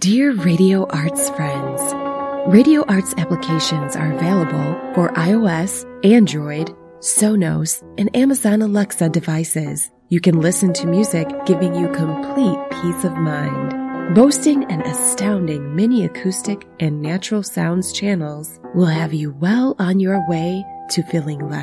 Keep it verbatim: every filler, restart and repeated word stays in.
Dear Radio Arts friends, Radio Arts applications are available for iOS, Android, Sonos, and Amazon Alexa devices. You can listen to music giving you complete peace of mind. Boasting an astounding mini acoustic and natural sounds channels will have you well on your way to feeling less